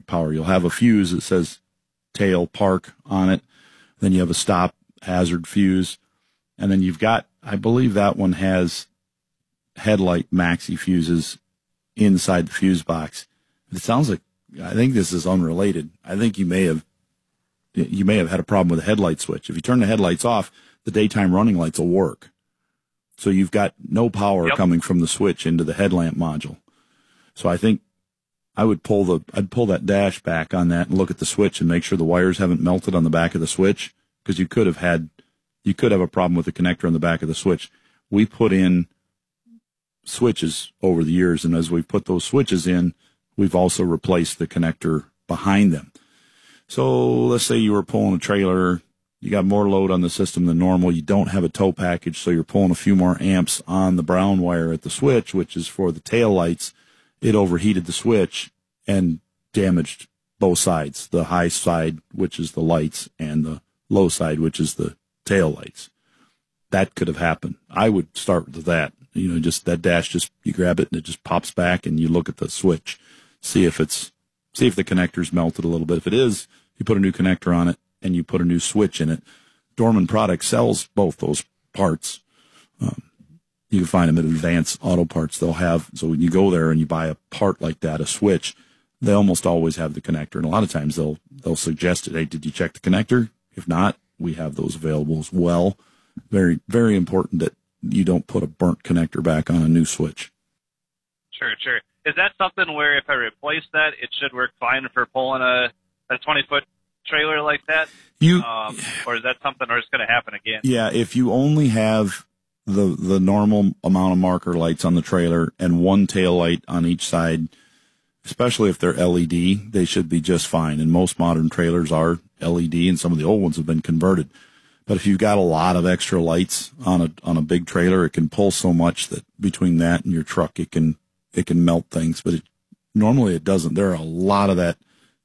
power. You'll have a fuse that says tail park on it. Then you have a stop hazard fuse. And then you've got, I believe that one has headlight maxi fuses inside the fuse box. It sounds like, I think this is unrelated. I think you may have had a problem with the headlight switch. If you turn the headlights off, the daytime running lights will work. So you've got no power coming from the switch into the headlamp module. So I think I'd pull that dash back on that and look at the switch and make sure the wires haven't melted on the back of the switch, because you could have a problem with the connector on the back of the switch. We put in switches over the years, and as we've put those switches in, we've also replaced the connector behind them. So let's say you were pulling a trailer, you got more load on the system than normal, you don't have a tow package, so you're pulling a few more amps on the brown wire at the switch, which is for the tail lights. It overheated the switch and damaged both sides, the high side, which is the lights, and the low side, which is the tail lights. That could have happened. I would start with that. Just that dash, you grab it and it just pops back, and you look at the switch, see if the connector's melted a little bit. If it is, you put a new connector on it and you put a new switch in it. Dorman Products sells both those parts. You can find them at Advance Auto Parts. So when you go there and you buy a part like that, a switch, they almost always have the connector. And a lot of times they'll suggest it. Hey, did you check the connector? If not, we have those available as well. Very, very important that you don't put a burnt connector back on a new switch. Sure. Is that something where if I replace that, it should work fine for pulling a 20-foot trailer like that? Or is that something or it's going to happen again? Yeah, if you only have the normal amount of marker lights on the trailer and one tail light on each side, especially if they're LED, they should be just fine. And most modern trailers are LED, and some of the old ones have been converted. But if you've got a lot of extra lights on a big trailer, it can pull so much that between that and your truck, it can melt things. But normally it doesn't. There are a lot of that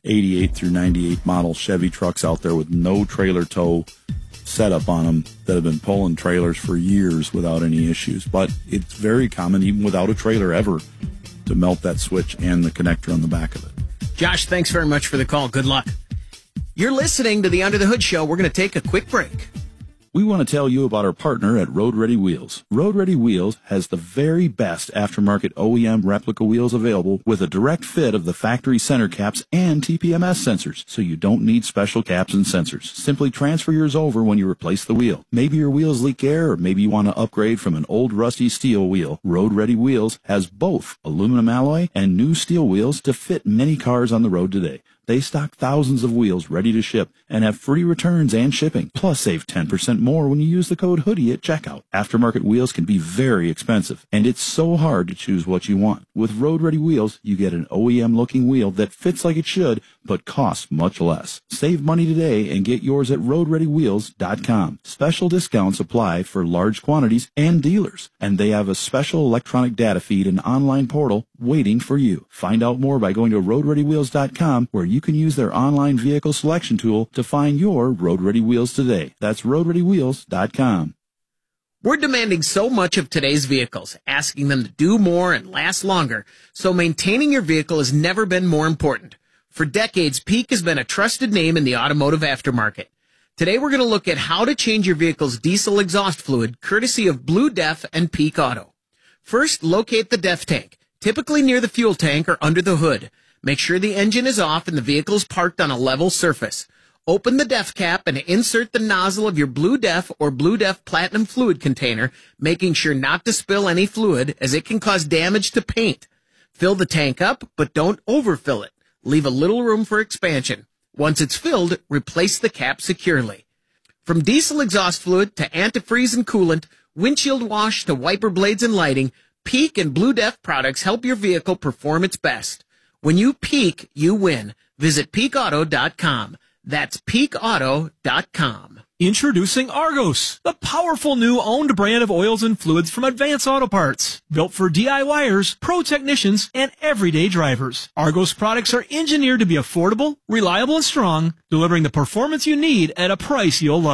88 through 98 model Chevy trucks out there with no trailer tow setup on them that have been pulling trailers for years without any issues. But it's very common, even without a trailer ever, to melt that switch and the connector on the back of it. Josh, thanks very much for the call. Good luck. You're listening to the Under the Hood Show. We're going to take a quick break. We want to tell you about our partner at Road Ready Wheels. Road Ready Wheels has the very best aftermarket OEM replica wheels available with a direct fit of the factory center caps and TPMS sensors, so you don't need special caps and sensors. Simply transfer yours over when you replace the wheel. Maybe your wheels leak air, or maybe you want to upgrade from an old rusty steel wheel. Road Ready Wheels has both aluminum alloy and new steel wheels to fit many cars on the road today. They stock thousands of wheels ready to ship and have free returns and shipping. Plus, save 10% more when you use the code HOODIE at checkout. Aftermarket wheels can be very expensive, and it's so hard to choose what you want. With Road Ready Wheels, you get an OEM-looking wheel that fits like it should, but costs much less. Save money today and get yours at RoadReadyWheels.com. Special discounts apply for large quantities and dealers, and they have a special electronic data feed and online portal waiting for you. Find out more by going to RoadReadyWheels.com, where you can use their online vehicle selection tool to find your Road Ready Wheels today. That's RoadReadyWheels.com. We're demanding so much of today's vehicles, asking them to do more and last longer, so maintaining your vehicle has never been more important. For decades, Peak has been a trusted name in the automotive aftermarket. Today, we're going to look at how to change your vehicle's diesel exhaust fluid, courtesy of Blue Def and Peak Auto. First, locate the DEF tank, typically near the fuel tank or under the hood. Make sure the engine is off and the vehicle is parked on a level surface. Open the DEF cap and insert the nozzle of your Blue Def or Blue Def Platinum fluid container, making sure not to spill any fluid, as it can cause damage to paint. Fill the tank up, but don't overfill it. Leave a little room for expansion. Once it's filled, replace the cap securely. From diesel exhaust fluid to antifreeze and coolant, windshield wash to wiper blades and lighting, Peak and Blue Def products help your vehicle perform its best. When you peak, you win. Visit peakauto.com. That's peakauto.com. Introducing Argos, the powerful new owned brand of oils and fluids from Advance Auto Parts. Built for DIYers, pro technicians, and everyday drivers. Argos products are engineered to be affordable, reliable, and strong, delivering the performance you need at a price you'll love.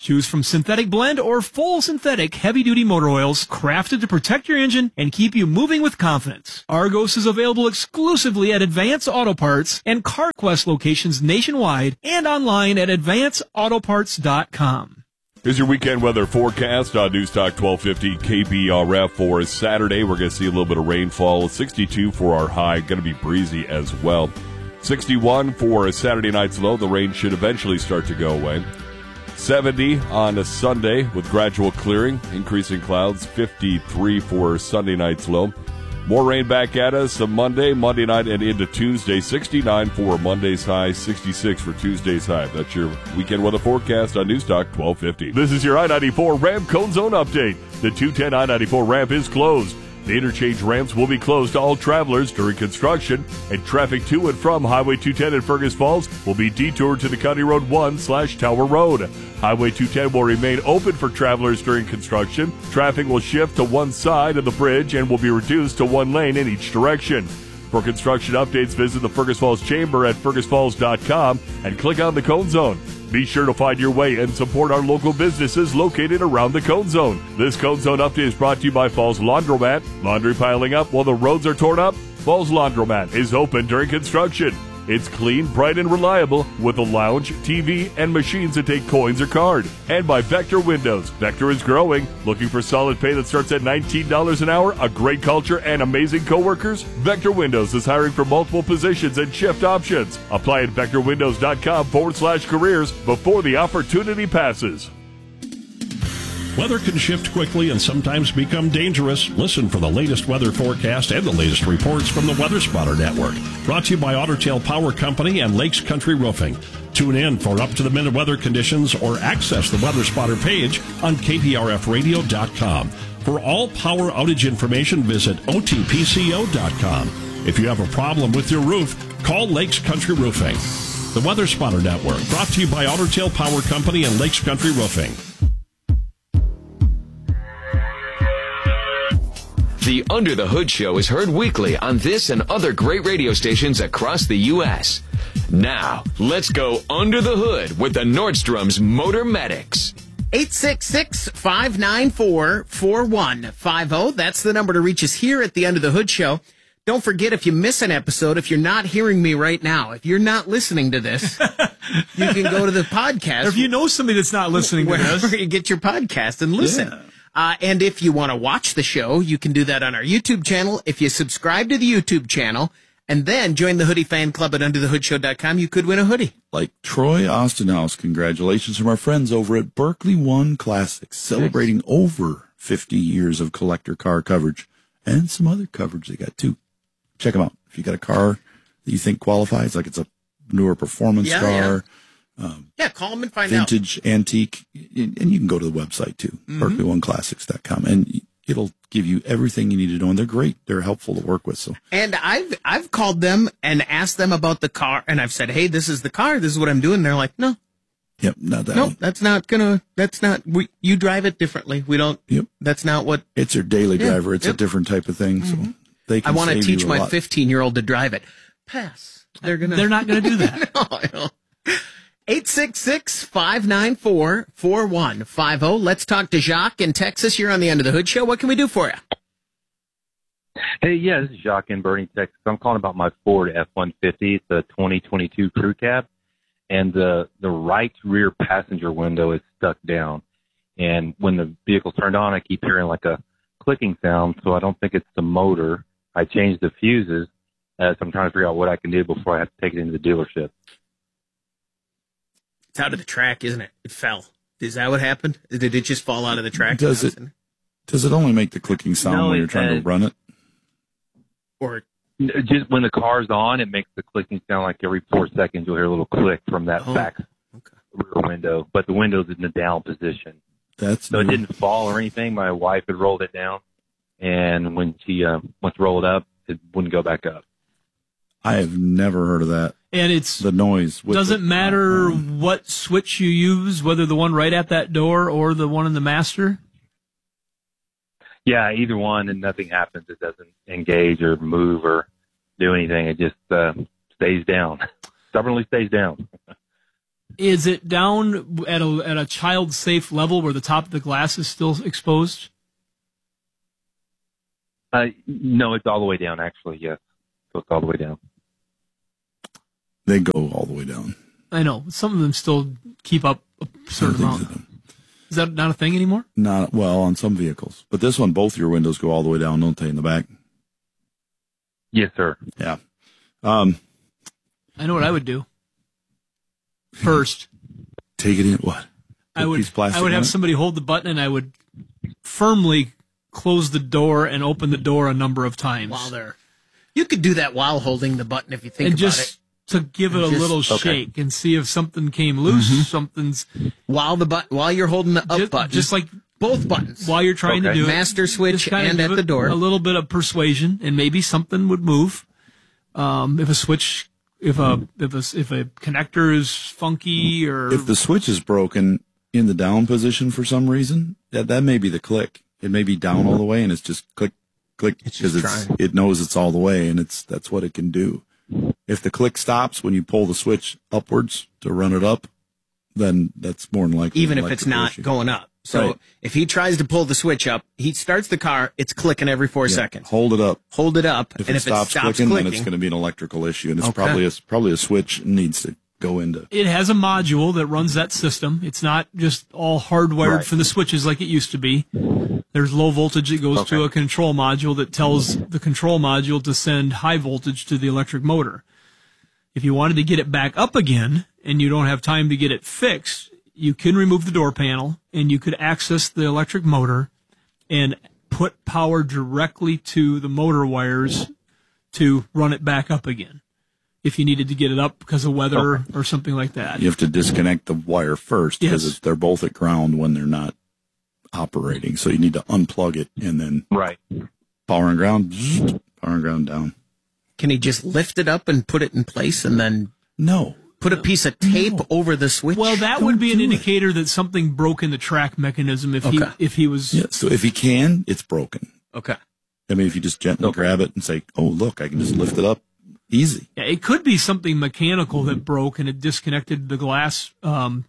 Choose from synthetic blend or full synthetic heavy-duty motor oils crafted to protect your engine and keep you moving with confidence. Argos is available exclusively at Advance Auto Parts and CarQuest locations nationwide and online at advanceautoparts.com. Here's your weekend weather forecast on Newstalk 1250 KBRF for Saturday. We're going to see a little bit of rainfall. 62 for our high. Going to be breezy as well. 61 for a Saturday night's low. The rain should eventually start to go away. 70 on a Sunday with gradual clearing, increasing clouds. 53 for Sunday night's low. More rain back at us on Monday night, and into Tuesday. 69 for Monday's high, 66 for Tuesday's high. That's your weekend weather forecast on Newstalk 1250. This is your I-94 ramp cone zone update. The 210 I-94 ramp is closed. The interchange ramps will be closed to all travelers during construction, and traffic to and from Highway 210 in Fergus Falls will be detoured to the County Road 1/Tower Road. Highway 210 will remain open for travelers during construction. Traffic will shift to one side of the bridge and will be reduced to one lane in each direction. For construction updates, visit the Fergus Falls Chamber at fergusfalls.com and click on the Cone Zone. Be sure to find your way and support our local businesses located around the Cone Zone. This Cone Zone update is brought to you by Falls Laundromat. Laundry piling up while the roads are torn up? Falls Laundromat is open during construction. It's clean, bright, and reliable with a lounge, TV, and machines that take coins or card. And by Vector Windows. Vector is growing. Looking for solid pay that starts at $19 an hour, a great culture, and amazing coworkers? Vector Windows is hiring for multiple positions and shift options. Apply at vectorwindows.com/careers before the opportunity passes. Weather can shift quickly and sometimes become dangerous. Listen for the latest weather forecast and the latest reports from the Weather Spotter Network. Brought to you by Otter Tail Power Company and Lakes Country Roofing. Tune in for up-to-the-minute weather conditions or access the Weather Spotter page on kprfradio.com. For all power outage information, visit otpco.com. If you have a problem with your roof, call Lakes Country Roofing. The Weather Spotter Network, brought to you by Otter Tail Power Company and Lakes Country Roofing. The Under the Hood Show is heard weekly on this and other great radio stations across the U.S. Now, let's go under the hood with the Nordstrom's Motor Medics. 866-594-4150. That's the number to reach us here at the Under the Hood Show. Don't forget, if you miss an episode, if you're not hearing me right now, if you're not listening to this, you can go to the podcast. Or if you know somebody that's not listening to this, wherever you get your podcast and listen. Yeah. And if you want to watch the show, you can do that on our YouTube channel. If you subscribe to the YouTube channel and then join the Hoodie Fan Club at underthehoodshow.com, you could win a hoodie. Like Troy Austinhouse, congratulations from our friends over at Berkeley One Classics, celebrating over 50 years of collector car coverage and some other coverage they got too. Check them out. If you got a car that you think qualifies, like it's a newer performance car. Call them and find vintage, antique, and you can go to the website too, berkeley1classics.com, and it'll give you everything you need to know. And they're great; they're helpful to work with. So, and I've called them and asked them about the car, and I've said, "Hey, this is the car. This is what I'm doing." And they're like, "No, yep, not that. No, one. That's not gonna. That's not. You drive it differently. We don't. Yep, that's not what. It's your daily driver. It's a different type of thing. So they. Can I want to teach my 15-year-old to drive it. Pass. They're not going to do that. No. 866-594-4150. Let's talk to Jacques in Texas. You're on the Under the Hood Show. What can we do for you? Hey, this is Jacques in Bernie, Texas. I'm calling about my Ford F-150. It's a 2022 crew cab, and the right rear passenger window is stuck down. And when the vehicle turned on, I keep hearing like a clicking sound, so I don't think it's the motor. I changed the fuses, so I'm trying to figure out what I can do before I have to take it into the dealership. It's out of the track, isn't it? It fell. Is that what happened? Did it just fall out of the track? Does it only make the clicking sound when you're trying to run it? Or just when the car's on, it makes the clicking sound like every 4 seconds you'll hear a little click from that back rear window. But the window's in the down position. So it didn't fall or anything. My wife had rolled it down, and when she went to roll it up, it wouldn't go back up. I have never heard of that. And it's the noise. Doesn't matter what switch you use, whether the one right at that door or the one in the master? Yeah, either one, and nothing happens. It doesn't engage or move or do anything. It just stays down. Stubbornly stays down. Is it down at a child-safe level where the top of the glass is still exposed? No, it's all the way down, actually, yes. So it's all the way down. They go all the way down. I know. Some of them still keep up a certain amount. Is that not a thing anymore? Not well on some vehicles. But this one, both your windows go all the way down, don't they, in the back? Yes, sir. Yeah. I know what I would do. First. Take it in, what? I would have somebody hold the button and I would firmly close the door and open the door a number of times. While they're, you could do that while holding the button if you think and about just to give it a little shake and see if something came loose. Something's while you're holding the up button, just like both buttons while you're trying to do it, master switch and at the door. A little bit of persuasion, and maybe something would move. If a switch, if a connector is funky, or if the switch is broken in the down position for some reason, that may be the click. It may be down all the way, and it's just click, click, because it knows it's all the way, and that's what it can do. If the click stops when you pull the switch upwards to run it up, then that's more than likely. Even if it's not going up. So if he tries to pull the switch up, he starts the car, it's clicking every 4 seconds. Hold it up. Hold it up. If it stops clicking, then it's going to be an electrical issue, and it's probably a switch and needs to go into. It has a module that runs that system. It's not just all hardwired for the switches like it used to be. There's low voltage that goes to a control module that tells the control module to send high voltage to the electric motor. If you wanted to get it back up again and you don't have time to get it fixed, you can remove the door panel and you could access the electric motor and put power directly to the motor wires to run it back up again. If you needed to get it up because of weather or something like that. You have to disconnect the wire first because they're both at ground when they're not operating. So you need to unplug it and then power and ground, power and ground down. Can he just lift it up and put it in place and then put a piece of tape over the switch? Well, that would be an indicator that something broke in the track mechanism if he was... Yeah, so if he can, it's broken. Okay. I mean, if you just gently grab it and say, oh, look, I can just lift it up. Easy. Yeah, it could be something mechanical that broke and it disconnected the glass. Some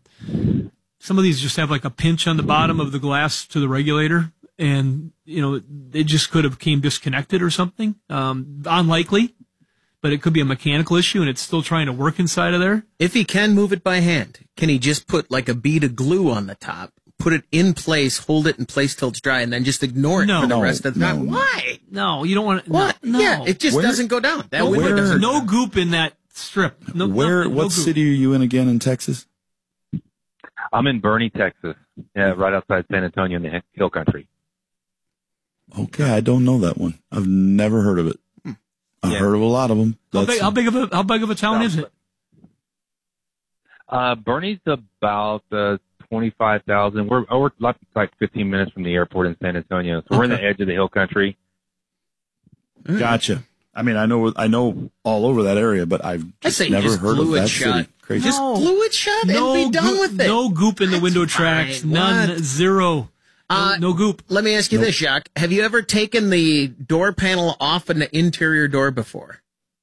of these just have like a pinch on the bottom of the glass to the regulator, and it just could have came disconnected or something. Unlikely, but it could be a mechanical issue and it's still trying to work inside of there. If he can move it by hand, can he just put like a bead of glue on the top, put it in place, hold it in place till it's dry, and then just ignore it for the rest of the time? Why? No, you don't want to. What? No. Yeah, it just doesn't go down. That window doesn't. No goop in that strip. What city are you in again in Texas? I'm in Boerne, Texas. Yeah, right outside San Antonio in the Hill Country. Okay, I don't know that one. I've never heard of it. I've heard of a lot of them. How big of a town is it? Boerne's about 25,000. We're like 15 minutes from the airport in San Antonio, so we're in the edge of the Hill Country. Gotcha. I mean, I know all over that area, but I've never heard of that city. Crazy. Just glue it shut and be done with it. No goop in the window tracks. None. Zero. No goop. Let me ask you this, Jacques. Have you ever taken the door panel off an interior door before?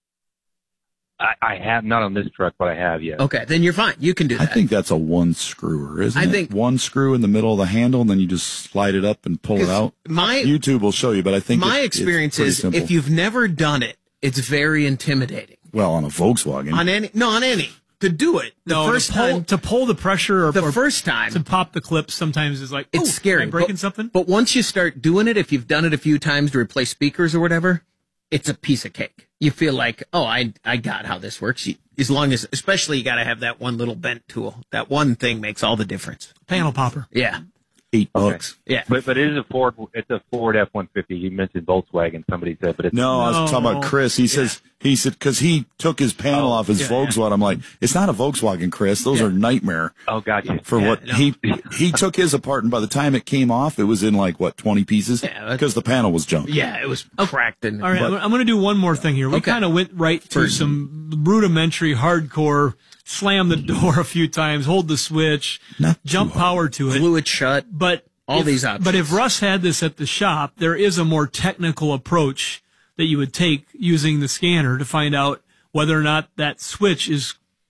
I have not on this truck, but I have, yes. Okay, then you're fine. You can do that. I think that's a one screwer, isn't it? I think one screw in the middle of the handle, and then you just slide it up and pull it out. YouTube will show you, but I think my experience is simple. If you've never done it, it's very intimidating. Well, on a Volkswagen. On any. To do it to pull the pressure or first time to pop the clips sometimes is like it's scary. Am I breaking something? But once you start doing it, if you've done it a few times to replace speakers or whatever, it's a piece of cake. You feel like, I got how this works. As long as, especially, you got to have that one little bent tool. That one thing makes all the difference. Panel popper. Yeah. $8. Yeah. But it is a Ford. It's a Ford F-150. You mentioned Volkswagen. Somebody said, but it's I was talking about Chris. He said because he took his panel off his Volkswagen. I'm like, it's not a Volkswagen, Chris. Those are nightmare. Oh, gotcha. He took his apart, and by the time it came off, it was in 20 pieces because the panel was junk. Yeah, it was cracked. All right, I'm going to do one more thing here. We kind of went right to some rudimentary, hardcore. Slam the door a few times, hold the switch, jump power to it. Glue it shut. But these options. But if Russ had this at the shop, there is a more technical approach that you would take using the scanner to find out whether or not that switch is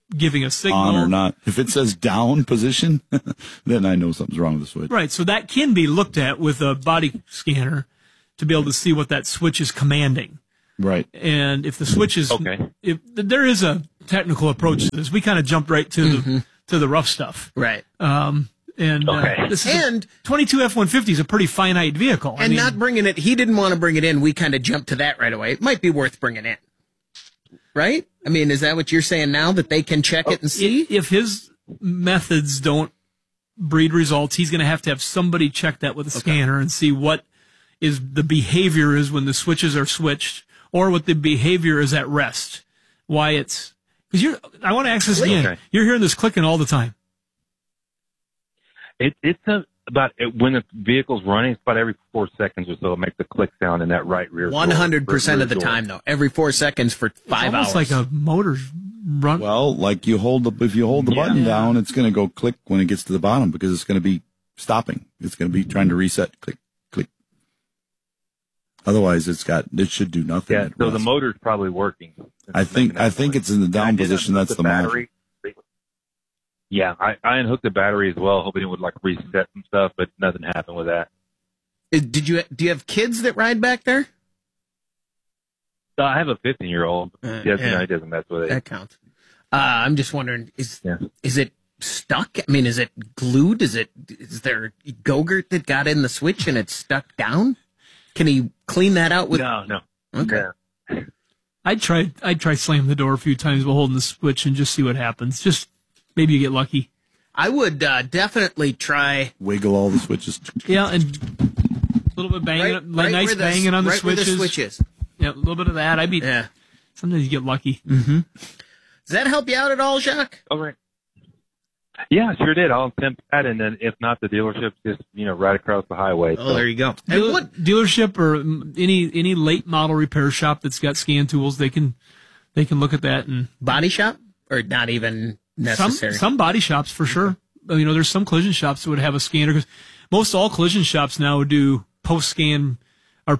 giving a signal. On or not. If it says down position, then I know something's wrong with the switch. Right, so that can be looked at with a body scanner to be able to see what that switch is commanding. Right. And if the switch is, if there is a technical approach to this, we kind of jumped right to the rough stuff. Right. This is 22 F-150 is a pretty finite vehicle. And not bringing it, he didn't want to bring it in. We kind of jumped to that right away. It might be worth bringing in. Right? I mean, is that what you're saying now, that they can check it and see? If his methods don't breed results, he's going to have somebody check that with a scanner and see what is the behavior is when the switches are switched, or what the behavior is at rest. Why it's, because I want to access it again. You're hearing this clicking all the time. It's about when the vehicle's running. It's about every 4 seconds or so. It makes a click sound in that right rear. 100% of the time, though. Every 4 seconds for 5 hours. It's almost like a motor's run. Well, like if you hold the button down, it's going to go click when it gets to the bottom because it's going to be stopping. It's going to be trying to reset. Click, click. Otherwise, it should do nothing. Yeah. So the motor's probably working. I think it's in the down position. That's the battery. Yeah, I unhooked the battery as well, hoping it would like reset some stuff, but nothing happened with that. Do you have kids that ride back there? I have a 15-year-old. He doesn't mess with it. That counts. I'm just wondering, is it stuck? I mean, is it glued? Is there Go-Gurt that got in the switch and it's stuck down? Can he clean that out with? No. Okay. Yeah. I'd try slamming the door a few times while holding the switch and just see what happens. Just maybe you get lucky. I would definitely try. Wiggle all the switches. Yeah, and a little bit banging, nice banging on the switches. Where the switches. Yeah, a little bit of that. Sometimes you get lucky. Mm-hmm. Does that help you out at all, Jacques? All right. Yeah, sure did. I'll attempt that, and then if not, the dealership's just right across the highway. Oh, so. There you go. And what dealership or any late model repair shop that's got scan tools, they can look at that. And body shop, or not even necessary. Some body shops for sure. There's some collision shops that would have a scanner, because most all collision shops now do post-scan or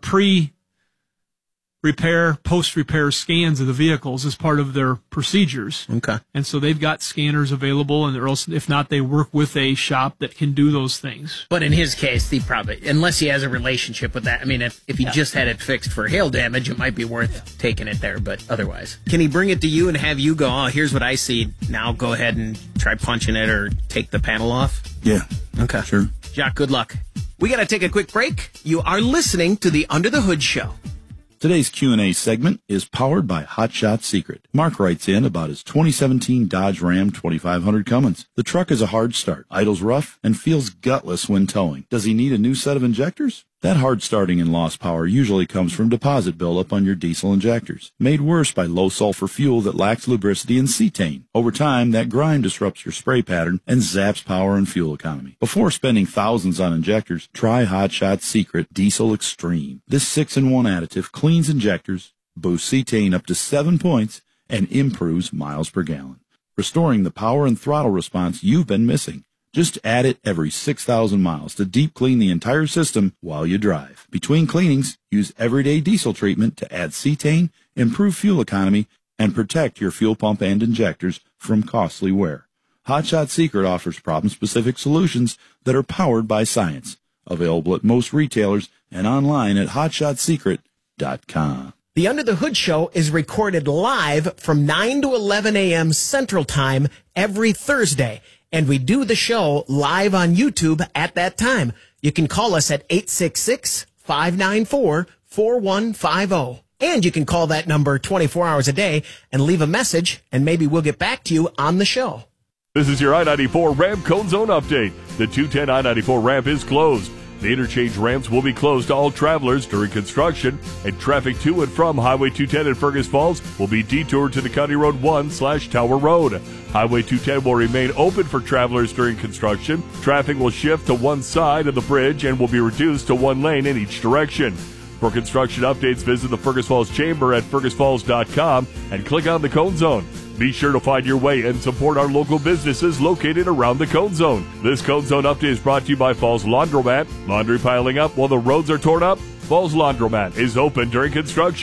pre-repair, post-repair scans of the vehicles as part of their procedures. Okay. And so they've got scanners available, and if not, they work with a shop that can do those things. But in his case, he probably, unless he has a relationship with that, I mean, if he just had it fixed for hail damage, it might be worth taking it there, but otherwise. Can he bring it to you and have you go, here's what I see, now go ahead and try punching it or take the panel off? Yeah. Okay. Sure. Jacques, good luck. We got to take a quick break. You are listening to the Under the Hood Show. Today's Q&A segment is powered by Hot Shot Secret. Mark writes in about his 2017 Dodge Ram 2500 Cummins. The truck is a hard start, idles rough, and feels gutless when towing. Does he need a new set of injectors? That hard starting and lost power usually comes from deposit buildup on your diesel injectors, made worse by low sulfur fuel that lacks lubricity and cetane. Over time, that grime disrupts your spray pattern and zaps power and fuel economy. Before spending thousands on injectors, try Hot Shot Secret Diesel Extreme. This 6-in-1 additive cleans injectors, boosts cetane up to 7 points, and improves miles per gallon, restoring the power and throttle response you've been missing. Just add it every 6,000 miles to deep clean the entire system while you drive. Between cleanings, use everyday diesel treatment to add cetane, improve fuel economy, and protect your fuel pump and injectors from costly wear. Hot Shot Secret offers problem-specific solutions that are powered by science. Available at most retailers and online at hotshotsecret.com. The Under the Hood Show is recorded live from 9 to 11 a.m. Central Time every Thursday. And we do the show live on YouTube at that time. You can call us at 866-594-4150. And you can call that number 24 hours a day and leave a message, and maybe we'll get back to you on the show. This is your I-94 ramp cone zone update. The 210 I-94 ramp is closed. The interchange ramps will be closed to all travelers during construction, and traffic to and from Highway 210 in Fergus Falls will be detoured to the County Road 1/Tower Road. Highway 210 will remain open for travelers during construction. Traffic will shift to one side of the bridge and will be reduced to one lane in each direction. For construction updates, visit the Fergus Falls Chamber at fergusfalls.com and click on the Cone Zone. Be sure to find your way and support our local businesses located around the Cone Zone. This Cone Zone update is brought to you by Falls Laundromat. Laundry piling up while the roads are torn up? Falls Laundromat is open during construction.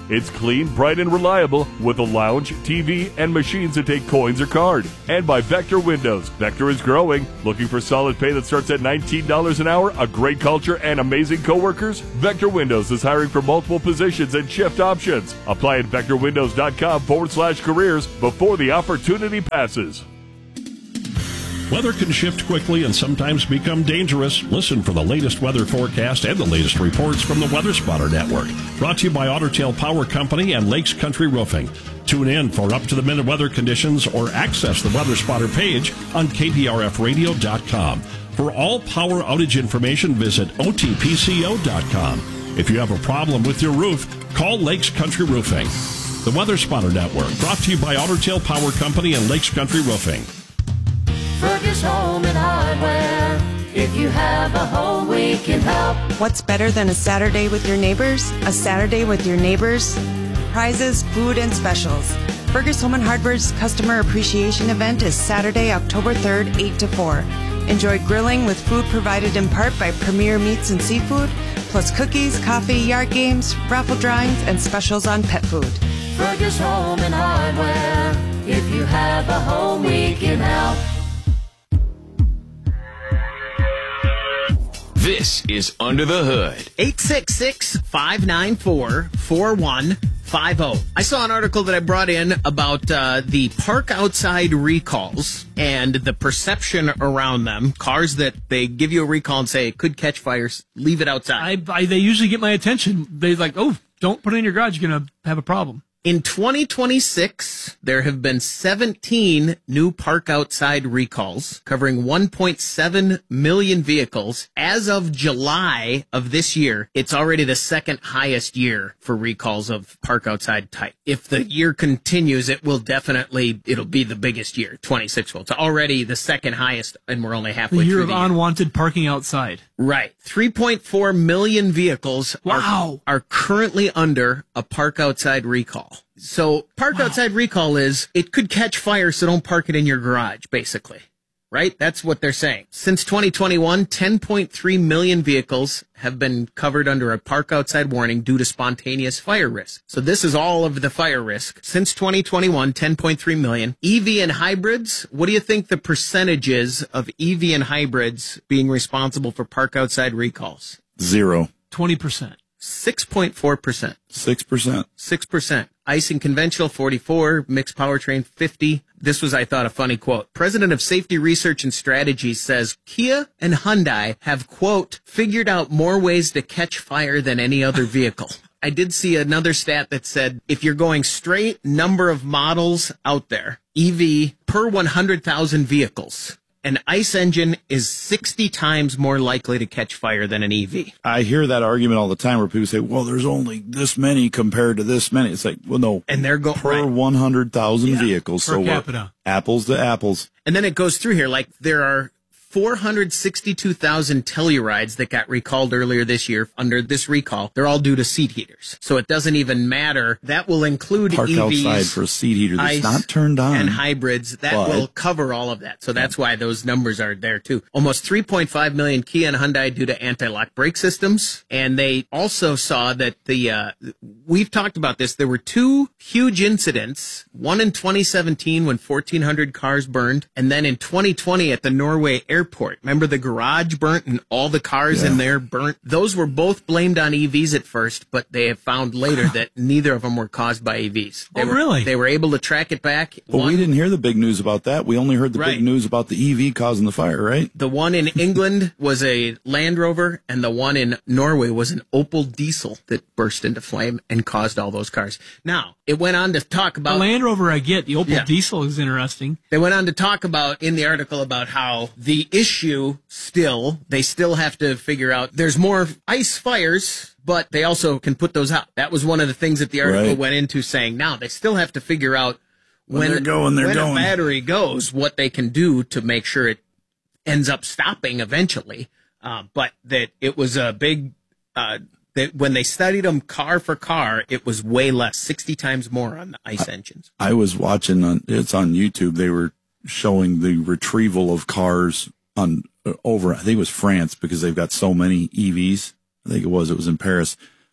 It's clean, bright, and reliable with a lounge, TV, and machines that take coins or card. And by Vector Windows. Vector is growing. Looking for solid pay that starts at $19 an hour, a great culture, and amazing coworkers? Vector Windows is hiring for multiple positions and shift options. Apply at vectorwindows.com/careers before the opportunity passes. Weather can shift quickly and sometimes become dangerous. Listen for the latest weather forecast and the latest reports from the Weather Spotter Network. Brought to you by Otter Tail Power Company and Lakes Country Roofing. Tune in for up-to-the-minute weather conditions or access the Weather Spotter page on kprfradio.com. For all power outage information, visit otpco.com. If you have a problem with your roof, call Lakes Country Roofing. The Weather Spotter Network, brought to you by Otter Tail Power Company and Lakes Country Roofing. Fergus Home and Hardware. If you have a home, we can help. What's better than a Saturday with your neighbors? A Saturday with your neighbors? Prizes, food, and specials. Fergus Home and Hardware's Customer Appreciation Event is Saturday, October 3rd, 8 to 4. Enjoy grilling with food provided in part by Premier Meats and Seafood, plus cookies, coffee, yard games, raffle drawings, and specials on pet food. Fergus Home and Hardware. If you have a home, we can help. This is Under the Hood. 866-594-4150. I saw an article that I brought in about the park outside recalls and the perception around them. Cars that they give you a recall and say it could catch fires, leave it outside. They usually get my attention. They're like, oh, don't put it in your garage. You're going to have a problem. In 2026, there have been 17 new park outside recalls covering 1.7 million vehicles. As of July of this year, it's already the second highest year for recalls of park outside type. If the year continues, it'll be the biggest year, 26 will. It's already the second highest, and we're only halfway through the year. The year of unwanted parking outside. Right. 3.4 million vehicles are currently under a park outside recall. So park outside recall is it could catch fire, so don't park it in your garage, basically. Right? That's what they're saying. Since 2021, 10.3 million vehicles have been covered under a park outside warning due to spontaneous fire risk. So this is all of the fire risk. Since 2021, 10.3 million. EV and hybrids, what do you think the percentage is of EV and hybrids being responsible for park outside recalls? 0. 20%. 6.4%. 6%. 6%. ICE and conventional, 44. Mixed powertrain, 50. This was, I thought, a funny quote. President of Safety Research and Strategy says Kia and Hyundai have, quote, figured out more ways to catch fire than any other vehicle. I did see another stat that said if you're going straight number of models out there, EV per 100,000 vehicles, an ICE engine is 60 times more likely to catch fire than an EV. I hear that argument all the time where people say, well, there's only this many compared to this many. It's like, well, no. And they're per 100,000 vehicles. Per capita. Apples to apples. And then it goes through here, like there are 462,000 Tellurides that got recalled earlier this year under this recall. They're all due to seat heaters. So it doesn't even matter. That will include park EVs, outside for a seat heater that's ICE, not turned on. and hybrids. That will cover all of that. So that's why those numbers are there too. Almost 3.5 million Kia and Hyundai due to anti-lock brake systems. And they also saw that we've talked about this. There were two huge incidents. One in 2017 when 1,400 cars burned. And then in 2020 at the Norway Airport. Remember the garage burnt and all the cars in there burnt? Those were both blamed on EVs at first, but they have found later that neither of them were caused by EVs. Really? They were able to track it back. But we didn't hear the big news about that. We only heard the big news about the EV causing the fire, right? The one in England was a Land Rover, and the one in Norway was an Opel Diesel that burst into flame and caused all those cars. Now, it went on to talk about... The Land Rover I get. The Opel Diesel is interesting. They went on to talk about, in the article, about how the issue they still have to figure out there's more ICE fires, but they also can put those out. That was one of the things that the article went into, saying now they still have to figure out when a battery goes, what they can do to make sure it ends up stopping eventually. But that it was a big, that when they studied them car for car, it was way less, 60 times more on the ICE engines. I was watching, it's on YouTube, they were showing the retrieval of cars over, I think it was France, because they've got so many EVs. I think it was in Paris.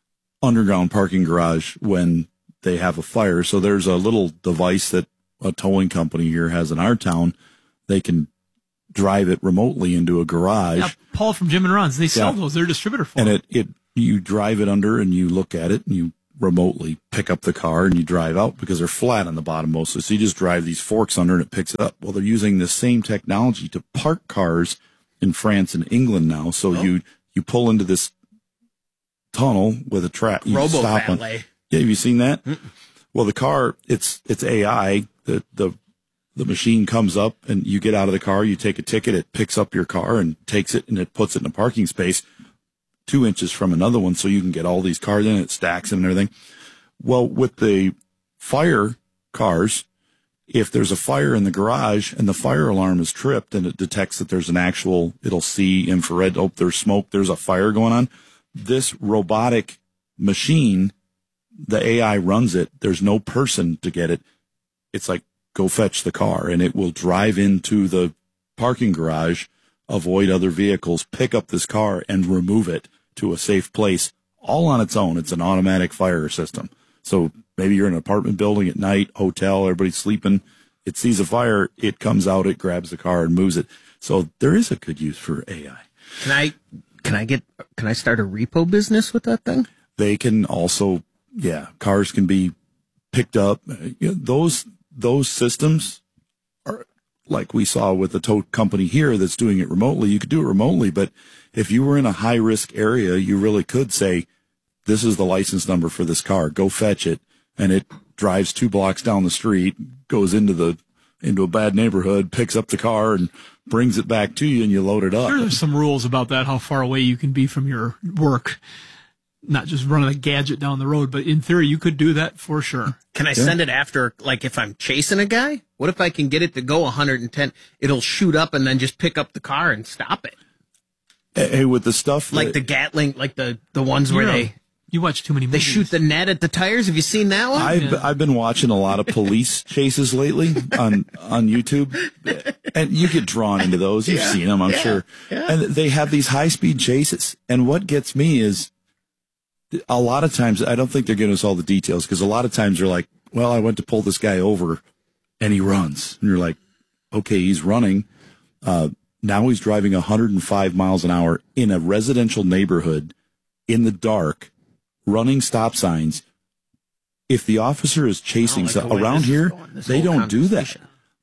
underground parking garage when they have a fire. So there's a little device that a towing company here has in our town. They can drive it remotely into a garage. Yeah, Paul from Jim and Ron's, they sell those. They're a distributor for and them. You drive it under and you look at it and you remotely pick up the car and you drive out because they're flat on the bottom mostly. So you just drive these forks under and it picks it up. Well, they're using the same technology to park cars in France and England now. So you pull into this tunnel with a trap. Robo valet. Yeah, have you seen that? Well, the car, it's AI. The machine comes up and you get out of the car, you take a ticket, it picks up your car and takes it and it puts it in a parking space 2 inches from another one so you can get all these cars in, it stacks and everything. Well, with the fire cars, if there's a fire in the garage and the fire alarm is tripped and it detects that there's it'll see infrared, there's smoke, there's a fire going on. This robotic machine, the AI runs it. There's no person to get it. It's like, go fetch the car, and it will drive into the parking garage, avoid other vehicles, pick up this car, and remove it to a safe place, all on its own. It's an automatic fire system. So maybe you're in an apartment building at night, hotel, everybody's sleeping. It sees a fire, it comes out, it grabs the car and moves it. So there is a good use for AI. Can I start a repo business with that thing? They can also, cars can be picked up. Those systems are like we saw with the tow company here that's doing it remotely. You could do it remotely, but if you were in a high risk area, you really could say, this is the license number for this car. Go fetch it. And it drives 2 blocks down the street, goes into a bad neighborhood, picks up the car and brings it back to you and you load it up. Sure, there's some rules about that, how far away you can be from your work. Not just running a gadget down the road, but in theory, you could do that for sure. Can I send it after, like if I'm chasing a guy? What if I can get it to go 110? It'll shoot up and then just pick up the car and stop it. Hey, with the stuff like the Gatling, like the ones where you watch too many movies. They shoot the net at the tires. Have you seen that one? I've been watching a lot of police chases lately on YouTube, and you get drawn into those. You've seen them, I'm sure. Yeah. And they have these high-speed chases. And what gets me is a lot of times, I don't think they're giving us all the details, because a lot of times they're like, well, I went to pull this guy over, and he runs. And you're like, okay, he's running. Now he's driving 105 miles an hour in a residential neighborhood in the dark, running stop signs. If the officer is chasing around here, they don't do that.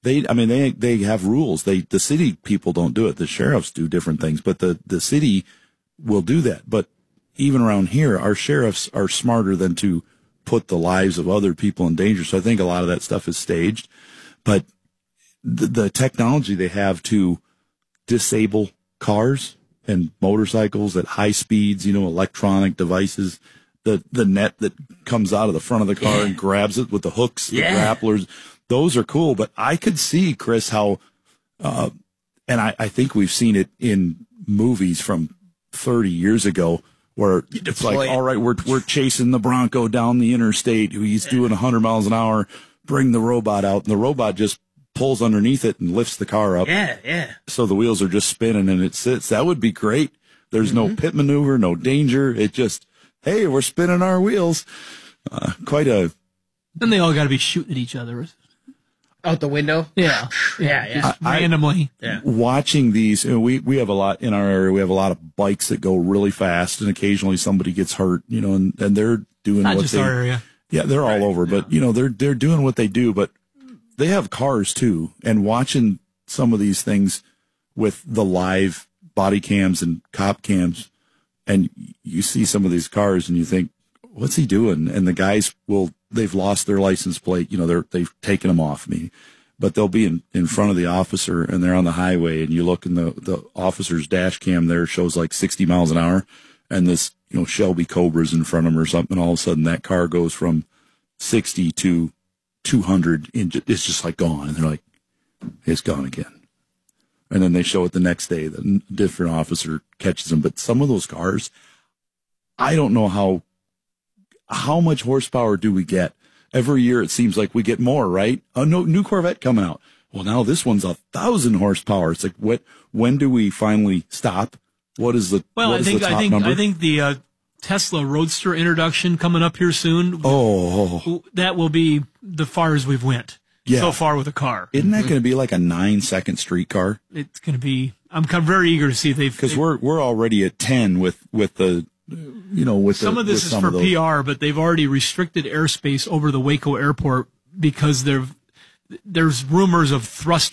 They have rules. The city people don't do it. The sheriffs do different things, but the city will do that. But even around here, our sheriffs are smarter than to put the lives of other people in danger. So I think a lot of that stuff is staged, but the technology they have to disable cars and motorcycles at high speeds, electronic devices, the net that comes out of the front of the car and grabs it with the hooks, the grapplers, those are cool. But I could see, Chris, how, and I think we've seen it in movies from 30 years ago, where it's like, all right, we're chasing the Bronco down the interstate. He's doing 100 miles an hour. Bring the robot out, and the robot just pulls underneath it and lifts the car up. Yeah. So the wheels are just spinning and it sits. That would be great. There's no pit maneuver, no danger. It just, hey, we're spinning our wheels. Then they all got to be shooting at each other. Out the window? Yeah. Randomly. Watching these, we have a lot in our area. We have a lot of bikes that go really fast, and occasionally somebody gets hurt, and they're doing Not what just they, our area. Yeah, they're all over, but they're doing what they do, but they have cars too. And watching some of these things with the live body cams and cop cams, and you see some of these cars and you think, what's he doing? And the guys they've lost their license plate. They've taken them off me, but they'll be in front of the officer and they're on the highway, and you look in the officer's dash cam there shows like 60 miles an hour, and this, Shelby Cobra's in front of them or something. All of a sudden that car goes from 60 to 200. It's just like gone. And they're like, it's gone again. And then they show it the next day. The different officer catches them. But some of those cars, I don't know how much horsepower do we get? Every year it seems like we get more, right? A new Corvette coming out. Well, now this one's 1,000 horsepower. It's like, when do we finally stop? What is the top number? I think the Tesla Roadster introduction coming up here soon. Oh, that will be the far as we've went so far with a car. Isn't that going to be like a 9-second streetcar? It's going to be. I'm very eager to see if because we're already at 10 with the. With some of this is for PR, but they've already restricted airspace over the Waco airport because there's rumors of thrust